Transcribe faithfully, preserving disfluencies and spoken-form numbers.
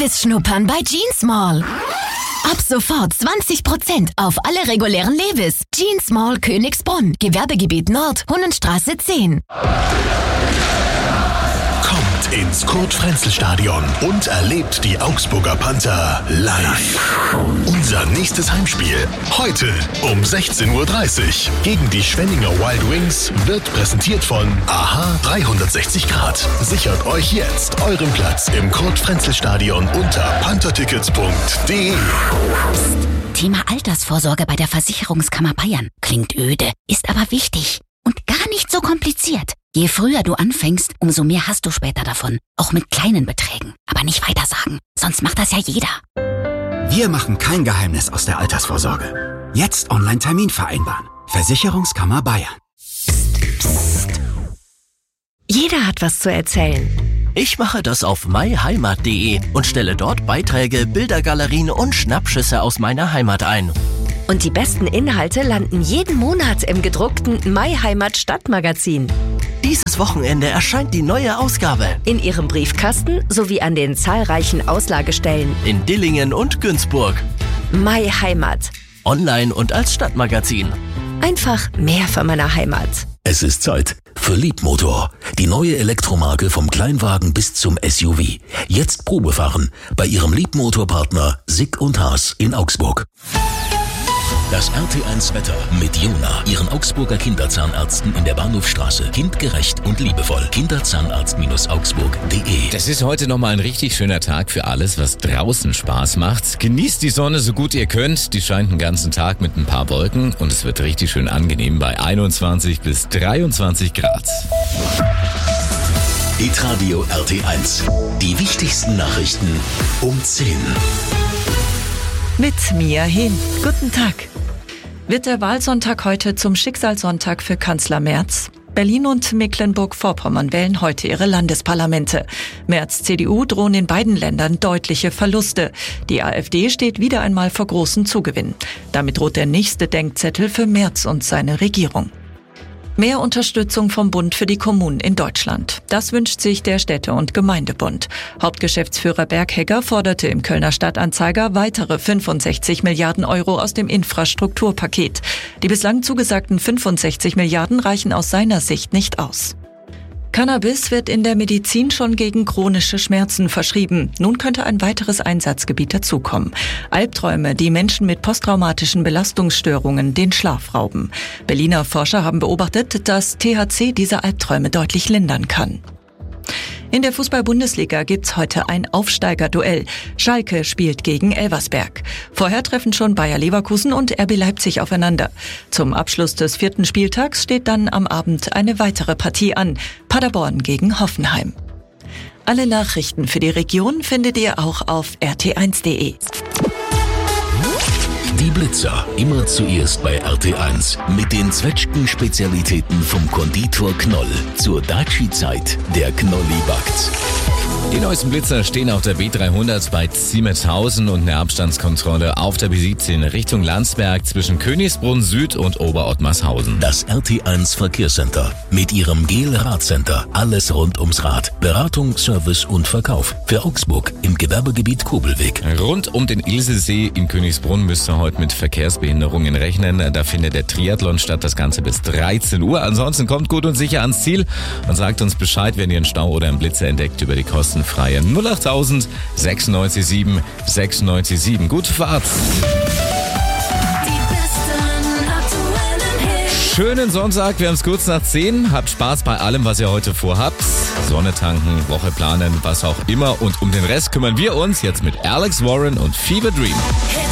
Levi's schnuppern bei Jeans Mall. Ab sofort zwanzig Prozent auf alle regulären Levi's. Jeans Mall Königsbrunn, Gewerbegebiet Nord, Hunnenstraße zehn. Kommt ins Kurt-Frenzel-Stadion und erlebt die Augsburger Panther live. Unser nächstes Heimspiel heute um sechzehn Uhr dreißig gegen die Schwenninger Wild Wings wird präsentiert von AHA dreihundertsechzig Grad. Sichert euch jetzt euren Platz im Kurt-Frenzel-Stadion unter panthertickets punkt de. Thema Altersvorsorge bei der Versicherungskammer Bayern. Klingt öde, ist aber wichtig und gar nicht so kompliziert. Je früher du anfängst, umso mehr hast du später davon. Auch mit kleinen Beträgen. Aber nicht weiter sagen, sonst macht das ja jeder. Wir machen kein Geheimnis aus der Altersvorsorge. Jetzt Online-Termin vereinbaren. Versicherungskammer Bayern. Psst, psst. Jeder hat was zu erzählen. Ich mache das auf myheimat punkt de und stelle dort Beiträge, Bildergalerien und Schnappschüsse aus meiner Heimat ein. Und die besten Inhalte landen jeden Monat im gedruckten MyHeimat Stadtmagazin. Dieses Wochenende erscheint die neue Ausgabe. In Ihrem Briefkasten sowie an den zahlreichen Auslagestellen. In Dillingen und Günzburg. MyHeimat. Online und als Stadtmagazin. Einfach mehr von meiner Heimat. Es ist Zeit für Liebmotor. Die neue Elektromarke vom Kleinwagen bis zum S U V. Jetzt Probefahren bei Ihrem Liebmotorpartner Sick und Haas in Augsburg. Das R T eins Wetter mit Jona, Ihren Augsburger Kinderzahnärzten in der Bahnhofstraße. Kindgerecht und liebevoll. Kinderzahnarzt Augsburg punkt de. Das ist heute nochmal ein richtig schöner Tag für alles, was draußen Spaß macht. Genießt die Sonne so gut ihr könnt. Die scheint den ganzen Tag mit ein paar Wolken und es wird richtig schön angenehm bei einundzwanzig bis dreiundzwanzig Grad. Hitradio R T eins. Die wichtigsten Nachrichten um zehn. Mit Mia Hehn. Guten Tag. Wird der Wahlsonntag heute zum Schicksalssonntag für Kanzler Merz? Berlin und Mecklenburg-Vorpommern wählen heute ihre Landesparlamente. Merz' C D U drohen in beiden Ländern deutliche Verluste. Die AfD steht wieder einmal vor großen Zugewinnen. Damit droht der nächste Denkzettel für Merz und seine Regierung. Mehr Unterstützung vom Bund für die Kommunen in Deutschland. Das wünscht sich der Städte- und Gemeindebund. Hauptgeschäftsführer Berghegger forderte im Kölner Stadtanzeiger weitere fünfundsechzig Milliarden Euro aus dem Infrastrukturpaket. Die bislang zugesagten fünfundsechzig Milliarden reichen aus seiner Sicht nicht aus. Cannabis wird in der Medizin schon gegen chronische Schmerzen verschrieben. Nun könnte ein weiteres Einsatzgebiet dazukommen. Albträume, die Menschen mit posttraumatischen Belastungsstörungen den Schlaf rauben. Berliner Forscher haben beobachtet, dass T H C diese Albträume deutlich lindern kann. In der Fußball-Bundesliga gibt's heute ein Aufsteigerduell. Schalke spielt gegen Elversberg. Vorher treffen schon Bayer Leverkusen und R B Leipzig aufeinander. Zum Abschluss des vierten Spieltags steht dann am Abend eine weitere Partie an. Paderborn gegen Hoffenheim. Alle Nachrichten für die Region findet ihr auch auf r t eins punkt de. Die Blitzer, immer zuerst bei R T eins. Mit den Zwetschgen-Spezialitäten vom Konditor Knoll. Zur Daci-Zeit, der Knolli backt. Die neuesten Blitzer stehen auf der B dreihundert bei Ziemetshausen und eine Abstandskontrolle auf der B siebzehn Richtung Landsberg zwischen Königsbrunn Süd und Oberottmarshausen. Das R T eins Verkehrscenter mit ihrem Gel-Radcenter. Alles rund ums Rad. Beratung, Service und Verkauf. Für Augsburg im Gewerbegebiet Kobelweg. Rund um den Ilsesee in Königsbrunn müsst ihr heute mit Verkehrsbehinderungen rechnen. Da findet der Triathlon statt, das Ganze bis dreizehn Uhr. Ansonsten kommt gut und sicher ans Ziel und sagt uns Bescheid, wenn ihr einen Stau oder einen Blitzer entdeckt, über die kostenfreie null achttausend sechsundneunzig sieben sechsundneunzig sieben. Gute Fahrt! Schönen Sonntag, wir haben es kurz nach zehn. Habt Spaß bei allem, was ihr heute vorhabt. Sonne tanken, Woche planen, was auch immer. Und um den Rest kümmern wir uns jetzt mit Alex Warren und Fever Dream.